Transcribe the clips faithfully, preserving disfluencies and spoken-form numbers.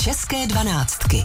České dvanáctky.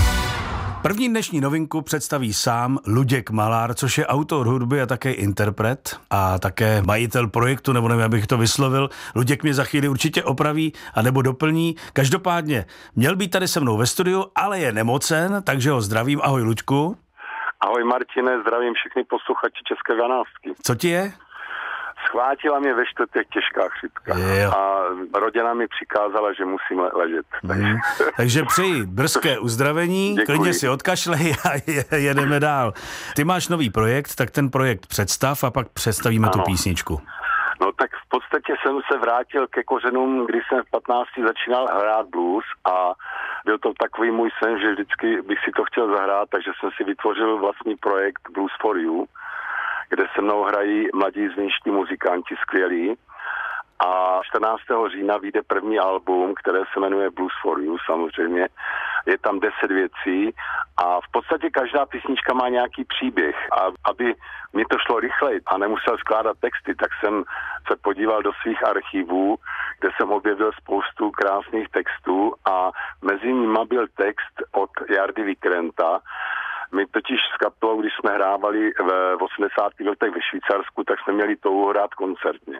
První dnešní novinku představí sám Luděk Malár, což je autor hudby a také interpret a také majitel projektu, nebo nevím, abych to vyslovil. Luděk mě za chvíli určitě opraví a nebo doplní. Každopádně měl být tady se mnou ve studiu, ale je nemocen, takže ho zdravím. Ahoj, Luďku. Ahoj, Martine, zdravím všechny posluchači České dvanáctky. Co ti je? Schvátila mě ve čtvrtek těžká chřipka Jo. a rodina mi přikázala, že musím ležet. Hmm. Takže přeji brzké uzdravení, Děkuji. klidně si odkašlej a jedeme dál. Ty máš nový projekt, tak ten projekt představ a pak představíme Ano. tu písničku. No tak v podstatě jsem se vrátil ke kořenům, kdy jsem v patnácti začínal hrát blues a byl to takový můj sen, že vždycky bych si to chtěl zahrát, takže jsem si vytvořil vlastní projekt Blues for You, kde se mnou hrají mladí zviniští muzikanti skvělí. A čtrnáctého října vyjde první album, které se jmenuje Blues for You, samozřejmě. Je tam deset věcí a v podstatě každá písnička má nějaký příběh. A aby mi to šlo rychleji a nemusel skládat texty, tak jsem se podíval do svých archivů, kde jsem objevil spoustu krásných textů a mezi nimi byl text od Jardy Vikrenta. My totiž s kapelou, když jsme hrávali v osmdesátých letech ve Švýcarsku, tak jsme měli touhu hrát koncertně.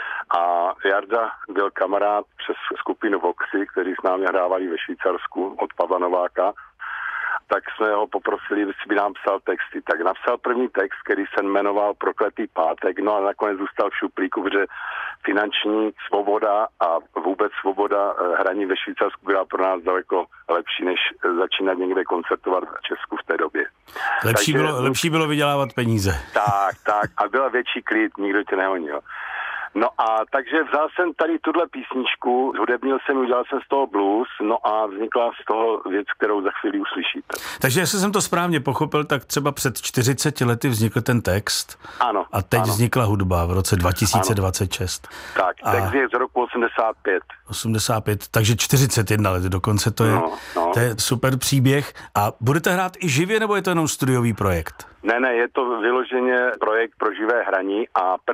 A Jarda byl kamarád přes skupinu Voxy, kteří s námi hrávali ve Švýcarsku od Pavla Nováka, tak jsme ho poprosili, jestli by nám psal texty. Tak napsal první text, který se jmenoval Prokletý pátek, no a nakonec zůstal v šuplíku, protože finanční svoboda a vůbec svoboda hraní ve Švýcarsku byla pro nás daleko lepší, než začínat někde koncertovat v Česku v té době. Lepší, Takže, bylo, lepší bylo vydělávat peníze. Tak, tak. A byla větší klid, nikdo tě nehonil. No a takže vzal jsem tady tuhle písničku, hudebnil jsem, udělal jsem z toho blues, no a vznikla z toho věc, kterou za chvíli uslyšíte. Takže jestli jsem to správně pochopil, tak třeba před čtyřiceti lety vznikl ten text. Ano. A teď ano. vznikla hudba v roce dva tisíce dvacet šest. Tak, a text je z roku osmdesát pět. osmdesát pět, takže čtyřicet jedna let dokonce to je. No, no. To je super příběh. A budete hrát i živě, nebo je to jenom studiový projekt? Ne, ne, je to vyloženě projekt pro živé hraní a